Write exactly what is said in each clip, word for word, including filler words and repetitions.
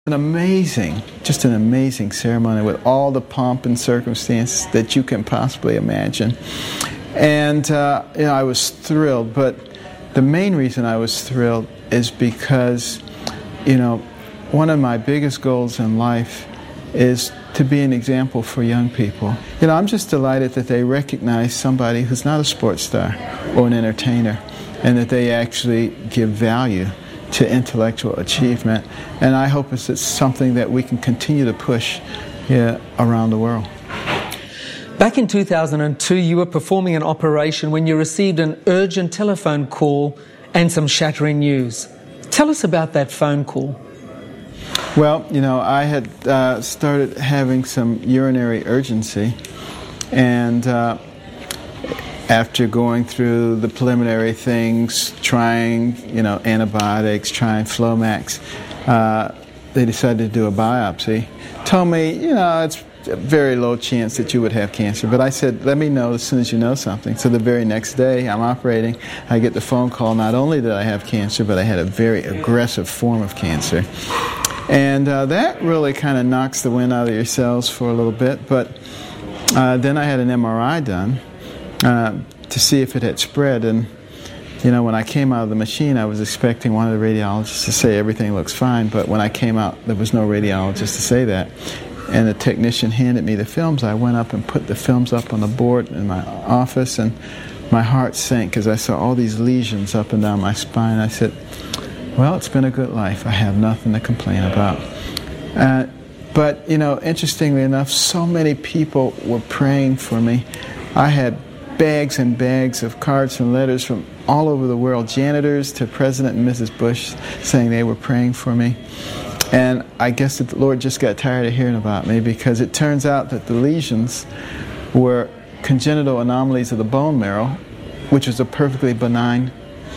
An amazing, just an amazing ceremony with all the pomp and circumstance that you can possibly imagine. And uh, you know, I was thrilled, but the main reason I was thrilled is because, you know, one of my biggest goals in life is to be an example for young people. You know, I'm just delighted that they recognize somebody who's not a sports star or an entertainer, and that they actually give value to intellectual achievement, and I hope it's, it's something that we can continue to push yeah, around the world. Back in two thousand two, you were performing an operation when you received an urgent telephone call and some shattering news. Tell us about that phone call. Well, you know, I had uh, started having some urinary urgency, and uh, after going through the preliminary things, trying, you know, antibiotics, trying Flomax, uh, they decided to do a biopsy. Told me, you know, it's a very low chance that you would have cancer. But I said, let me know as soon as you know something. So the very next day, I'm operating, I get the phone call, not only did I have cancer, but I had a very aggressive form of cancer. And uh, that really kind of knocks the wind out of your sails for a little bit. But uh, then I had an M R I done. Uh, to see if it had spread, and you know, when I came out of the machine, I was expecting one of the radiologists to say everything looks fine, but when I came out, there was no radiologist to say that. And the technician handed me the films. I went up and put the films up on the board in my office, and my heart sank as I saw all these lesions up and down my spine. I said, well, it's been a good life. I have nothing to complain about. Uh, but, you know, interestingly enough, so many people were praying for me. I had bags and bags of cards and letters from all over the world, janitors to President and Missus Bush, saying they were praying for me. And I guess that the Lord just got tired of hearing about me, because it turns out that the lesions were congenital anomalies of the bone marrow, which is a perfectly benign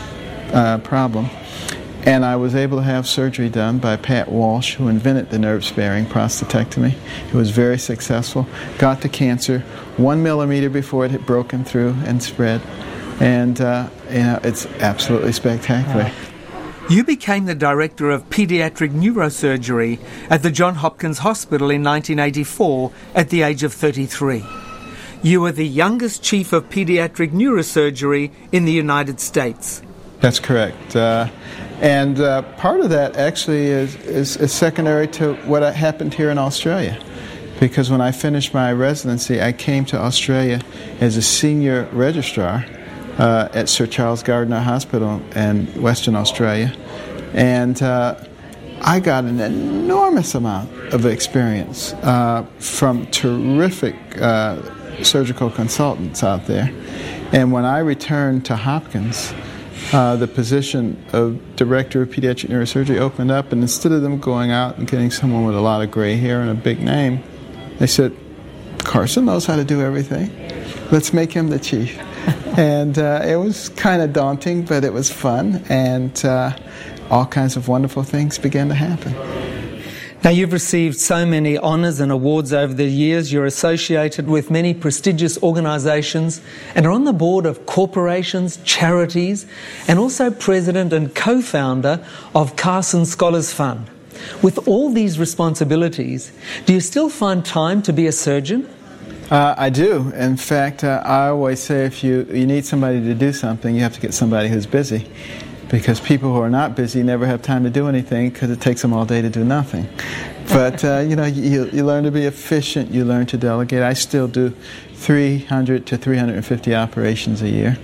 uh, problem. And I was able to have surgery done by Pat Walsh, who invented the nerve-sparing prostatectomy. It was very successful. Got the cancer one millimeter before it had broken through and spread. And, uh, you know, it's absolutely spectacular. You became the director of pediatric neurosurgery at the Johns Hopkins Hospital in nineteen eighty-four at the age of thirty-three. You were the youngest chief of pediatric neurosurgery in the United States. That's correct. Uh, and uh, part of that actually is, is, is secondary to what happened here in Australia. Because when I finished my residency, I came to Australia as a senior registrar uh, at Sir Charles Gardner Hospital in Western Australia. And uh, I got an enormous amount of experience uh, from terrific uh, surgical consultants out there. And when I returned to Hopkins, Uh, the position of director of pediatric neurosurgery opened up, and instead of them going out and getting someone with a lot of gray hair and a big name, they said, Carson knows how to do everything. Let's make him the chief. And uh, it was kind of daunting, but it was fun, and uh, all kinds of wonderful things began to happen. Now, you've received so many honours and awards over the years. You're associated with many prestigious organisations and are on the board of corporations, charities, and also president and co-founder of Carson Scholars Fund. With all these responsibilities, do you still find time to be a surgeon? Uh, I do. In fact, uh, I always say if you, you need somebody to do something, you have to get somebody who's busy. Because people who are not busy never have time to do anything, because it takes them all day to do nothing. But, uh, you know, you, you learn to be efficient, you learn to delegate. I still do three hundred to three hundred fifty operations a year.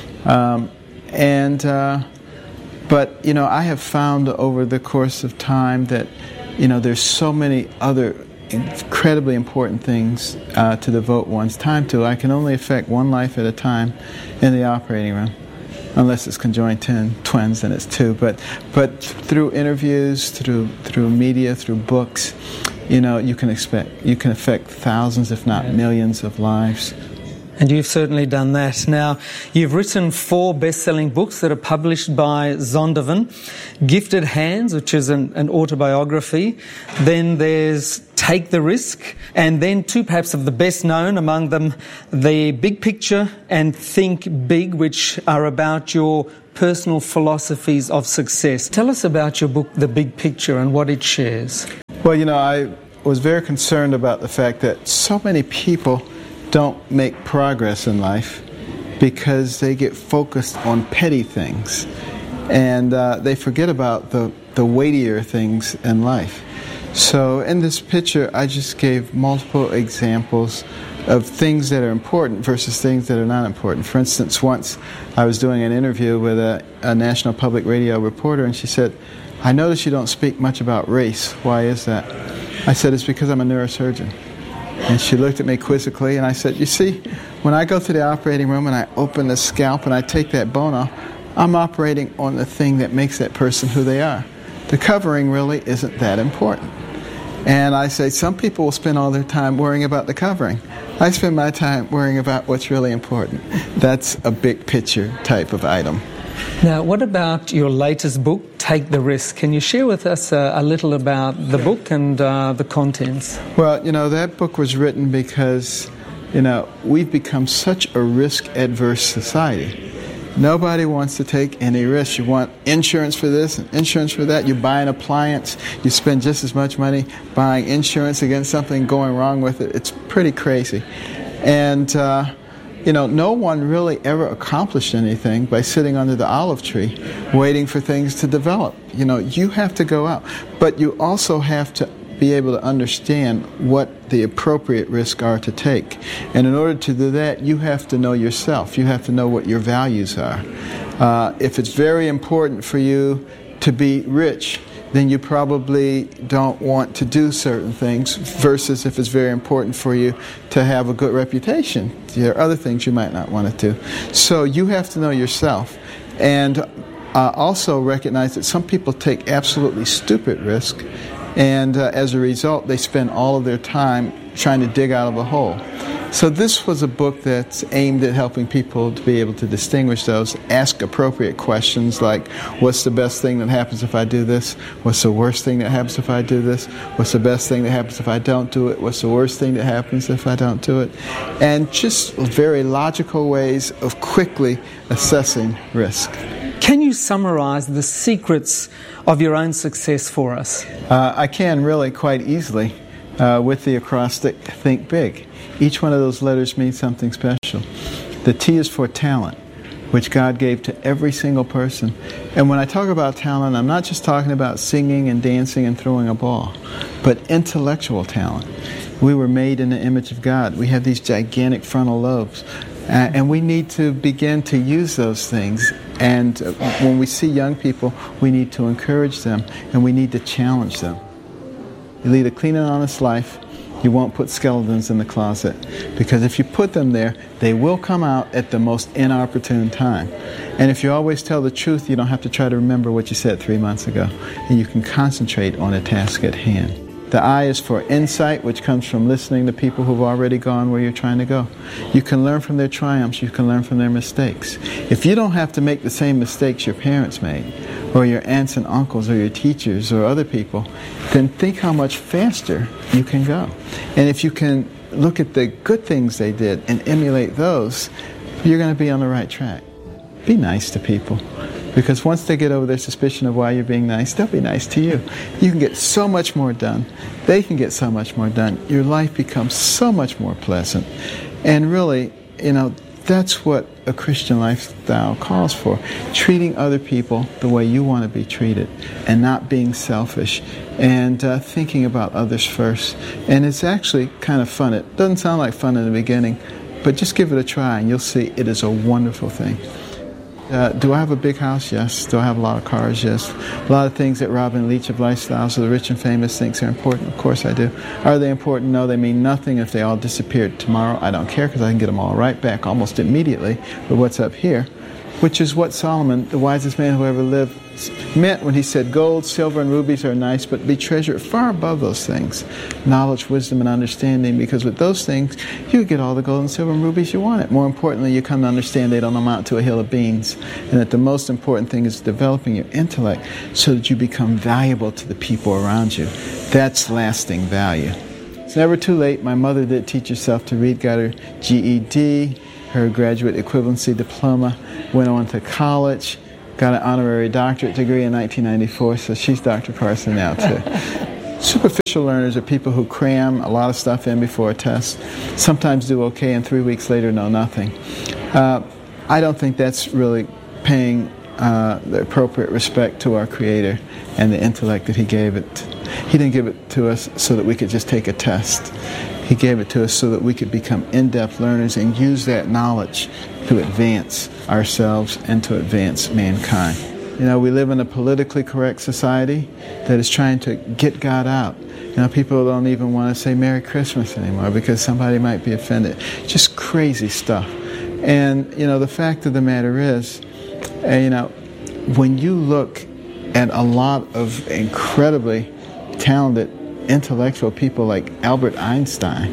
Um, and, uh, but, you know, I have found over the course of time that, you know, there's so many other incredibly important things uh, to devote one's time to. I can only affect one life at a time in the operating room. Unless it's conjoined twin, twins, then it's two. But but through interviews, through through media, through books, you know, you can expect you can affect thousands, if not millions, of lives. And you've certainly done that. Now, you've written four best-selling books that are published by Zondervan. Gifted Hands, which is an, an autobiography. Then there's Take the Risk. And then two perhaps of the best known among them, The Big Picture and Think Big, which are about your personal philosophies of success. Tell us about your book, The Big Picture, and what it shares. Well, you know, I was very concerned about the fact that so many people don't make progress in life because they get focused on petty things, and uh, they forget about the, the weightier things in life. So in this picture, I just gave multiple examples of things that are important versus things that are not important. For instance, once I was doing an interview with a, a national public radio reporter, and she said, "I notice you don't speak much about race. Why is that?" I said, "It's because I'm a neurosurgeon." And she looked at me quizzically, and I said, "You see, when I go to the operating room and I open the scalp and I take that bone off, I'm operating on the thing that makes that person who they are. The covering really isn't that important." And I say, some people will spend all their time worrying about the covering. I spend my time worrying about what's really important. That's a big picture type of item. Now, what about your latest book, Take the Risk? Can you share with us uh, a little about the book and uh, the contents? Well, you know, that book was written because, you know, we've become such a risk-adverse society. Nobody wants to take any risk. You want insurance for this and insurance for that. You buy an appliance, you spend just as much money buying insurance against something going wrong with it. It's pretty crazy. And, uh, you know, no one really ever accomplished anything by sitting under the olive tree waiting for things to develop. You know, you have to go out. But you also have to be able to understand what the appropriate risks are to take. And in order to do that, you have to know yourself. You have to know what your values are. Uh, if it's very important for you to be rich, then you probably don't want to do certain things, versus if it's very important for you to have a good reputation. There are other things you might not want to do. So you have to know yourself. And uh, also recognize that some people take absolutely stupid risk, and uh, as a result, they spend all of their time trying to dig out of a hole. So this was a book that's aimed at helping people to be able to distinguish those, ask appropriate questions like, what's the best thing that happens if I do this? What's the worst thing that happens if I do this? What's the best thing that happens if I don't do it? What's the worst thing that happens if I don't do it? And just very logical ways of quickly assessing risk. Can you summarize the secrets of your own success for us? Uh, I can really quite easily uh, with the acrostic, Think Big. Each one of those letters means something special. The T is for talent, which God gave to every single person. And when I talk about talent, I'm not just talking about singing and dancing and throwing a ball, but intellectual talent. We were made in the image of God. We have these gigantic frontal lobes. Uh, and we need to begin to use those things. And uh, when we see young people, we need to encourage them, and we need to challenge them. You lead a clean and honest life, you won't put skeletons in the closet. Because if you put them there, they will come out at the most inopportune time. And if you always tell the truth, you don't have to try to remember what you said three months ago. And you can concentrate on a task at hand. The I is for insight, which comes from listening to people who've already gone where you're trying to go. You can learn from their triumphs. You can learn from their mistakes. If you don't have to make the same mistakes your parents made, or your aunts and uncles, or your teachers, or other people, then think how much faster you can go. And if you can look at the good things they did and emulate those, you're going to be on the right track. Be nice to people. Because once they get over their suspicion of why you're being nice, they'll be nice to you. You can get so much more done. They can get so much more done. Your life becomes so much more pleasant. And really, you know, that's what a Christian lifestyle calls for. Treating other people the way you want to be treated, and not being selfish, and uh, thinking about others first. And it's actually kind of fun. It doesn't sound like fun in the beginning, but just give it a try and you'll see it is a wonderful thing. Uh, do I have a big house? Yes. Do I have a lot of cars? Yes. A lot of things that Robin Leach of Lifestyles of the Rich and Famous thinks are important? Of course I do. Are they important? No, they mean nothing if they all disappeared tomorrow. I don't care, because I can get them all right back almost immediately. But what's up here? which is what Solomon, the wisest man who ever lived, meant when he said, gold, silver, and rubies are nice, but be treasured far above those things. Knowledge, wisdom, and understanding, because with those things, you get all the gold and silver and rubies you wanted. More importantly, you come to understand they don't amount to a hill of beans, and that the most important thing is developing your intellect so that you become valuable to the people around you. That's lasting value. It's never too late. My mother did teach herself to read, got her G E D, her graduate equivalency diploma, went on to college, got an honorary doctorate degree in nineteen ninety-four, so she's Doctor Carson now too. Superficial learners are people who cram a lot of stuff in before a test, sometimes do okay, and three weeks later know nothing. Uh, I don't think that's really paying uh, the appropriate respect to our Creator and the intellect that He gave it. He didn't give it to us so that we could just take a test. He gave it to us so that we could become in-depth learners and use that knowledge to advance ourselves and to advance mankind. You know, we live in a politically correct society that is trying to get God out. You know, people don't even want to say Merry Christmas anymore because somebody might be offended. Just crazy stuff. And, you know, the fact of the matter is, uh, you know, when you look at a lot of incredibly talented intellectual people like Albert Einstein,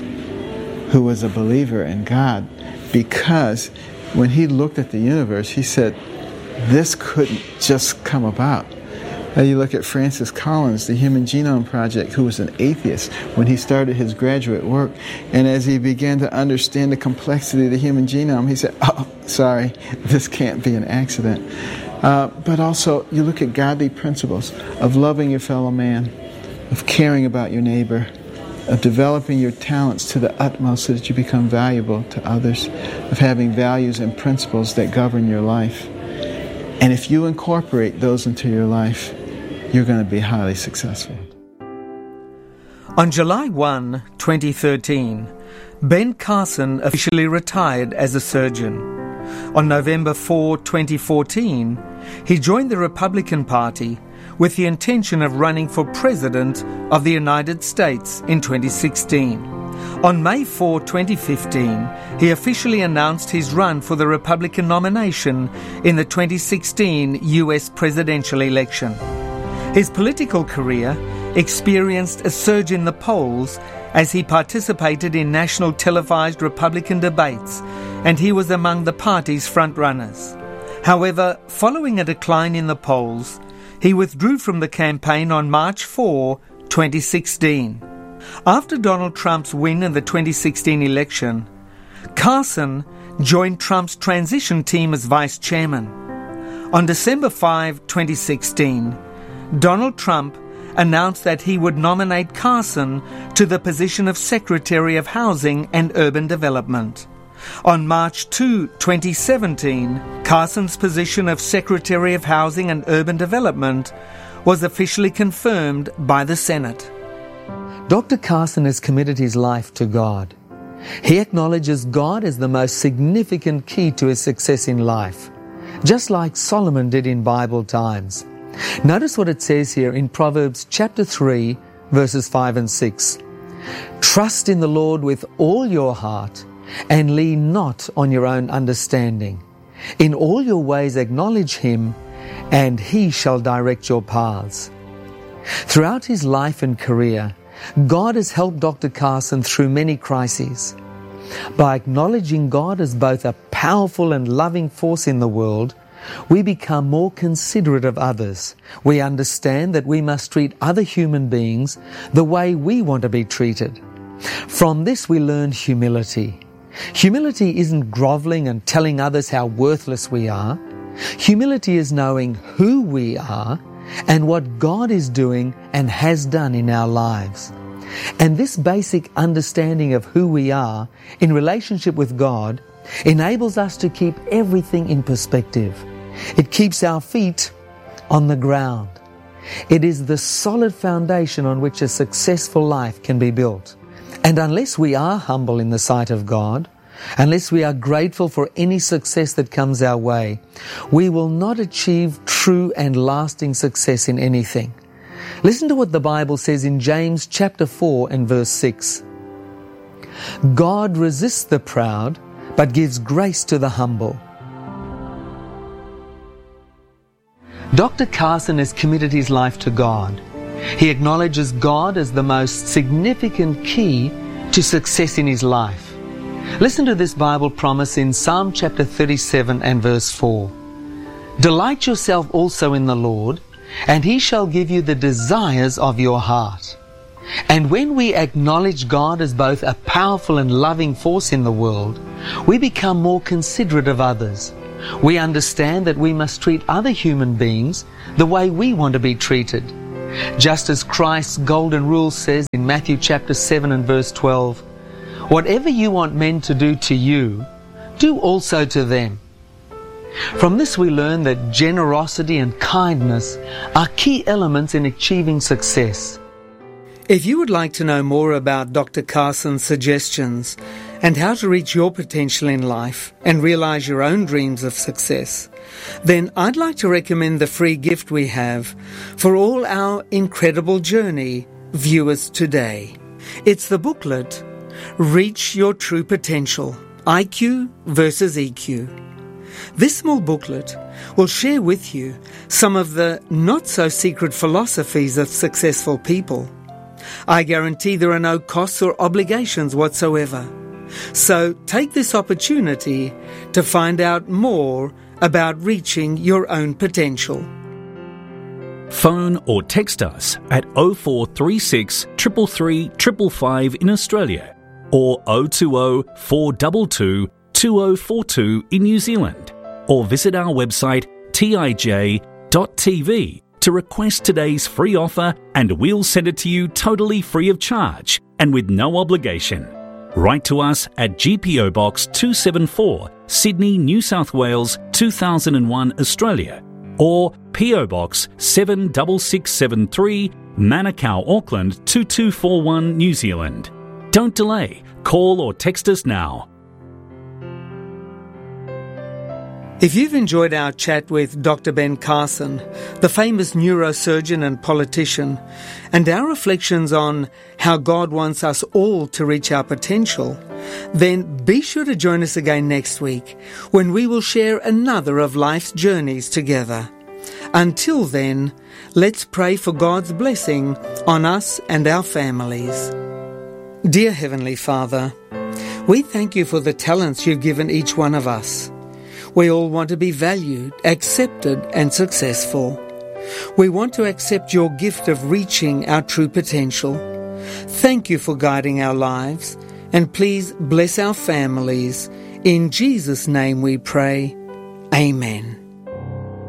who was a believer in God, because when he looked at the universe, he said, this couldn't just come about. Now you look at Francis Collins, the Human Genome Project, who was an atheist when he started his graduate work, and as he began to understand the complexity of the human genome, he said, oh, sorry, this can't be an accident. Uh, but also, you look at godly principles of loving your fellow man, of caring about your neighbor, of developing your talents to the utmost so that you become valuable to others, of having values and principles that govern your life. And if you incorporate those into your life, you're going to be highly successful. On July first, twenty thirteen, Ben Carson officially retired as a surgeon. On November fourth, twenty fourteen, he joined the Republican Party with the intention of running for President of the United States in twenty sixteen. On May fourth, twenty fifteen, he officially announced his run for the Republican nomination in the twenty sixteen U S presidential election. His political career experienced a surge in the polls as he participated in national televised Republican debates, and he was among the party's frontrunners. However, following a decline in the polls, he withdrew from the campaign on March fourth, twenty sixteen. After Donald Trump's win in the twenty sixteen election, Carson joined Trump's transition team as vice chairman. On December fifth, twenty sixteen, Donald Trump announced that he would nominate Carson to the position of Secretary of Housing and Urban Development. On March second, twenty seventeen, Carson's position of Secretary of Housing and Urban Development was officially confirmed by the Senate. Doctor Carson has committed his life to God. He acknowledges God as the most significant key to his success in life, just like Solomon did in Bible times. Notice what it says here in Proverbs chapter three, verses five and six. Trust in the Lord with all your heart, and lean not on your own understanding. In all your ways acknowledge Him, and He shall direct your paths. Throughout his life and career, God has helped Doctor Carson through many crises. By acknowledging God as both a powerful and loving force in the world, we become more considerate of others. We understand that we must treat other human beings the way we want to be treated. From this we learn humility. Humility isn't groveling and telling others how worthless we are. Humility is knowing who we are and what God is doing and has done in our lives. And this basic understanding of who we are in relationship with God enables us to keep everything in perspective. It keeps our feet on the ground. It is the solid foundation on which a successful life can be built. And unless we are humble in the sight of God, unless we are grateful for any success that comes our way, we will not achieve true and lasting success in anything. Listen to what the Bible says in James chapter four and verse six. God resists the proud, but gives grace to the humble. Doctor Carson has committed his life to God. He acknowledges God as the most significant key to success in his life. Listen to this Bible promise in Psalm chapter thirty-seven and verse four. Delight yourself also in the Lord, and He shall give you the desires of your heart. And when we acknowledge God as both a powerful and loving force in the world, we become more considerate of others. We understand that we must treat other human beings the way we want to be treated. Just as Christ's golden rule says in Matthew chapter seven and verse twelve, whatever you want men to do to you, do also to them. From this we learn that generosity and kindness are key elements in achieving success. If you would like to know more about Doctor Carson's suggestions and how to reach your potential in life and realize your own dreams of success, then I'd like to recommend the free gift we have for all our incredible journey viewers today. It's the booklet, Reach Your True Potential, I Q versus E Q. This small booklet will share with you some of the not-so-secret philosophies of successful people. I guarantee there are no costs or obligations whatsoever. So take this opportunity to find out more about reaching your own potential. Phone or text us at oh four three six, three three three, five five in Australia or oh two oh, four two two, two oh four two in New Zealand, or visit our website t i j dot t v to request today's free offer, and we'll send it to you totally free of charge and with no obligation. Write to us at G P O Box two seventy-four, Sydney, New South Wales two thousand one, Australia, or P O Box seven six six seven three, Manukau, Auckland two two four one, New Zealand. Don't delay. Call or text us now. If you've enjoyed our chat with Doctor Ben Carson, the famous neurosurgeon and politician, and our reflections on how God wants us all to reach our potential, then be sure to join us again next week when we will share another of life's journeys together. Until then, let's pray for God's blessing on us and our families. Dear Heavenly Father, we thank you for the talents you've given each one of us. We all want to be valued, accepted, and successful. We want to accept your gift of reaching our true potential. Thank you for guiding our lives, and please bless our families. In Jesus' name we pray. Amen.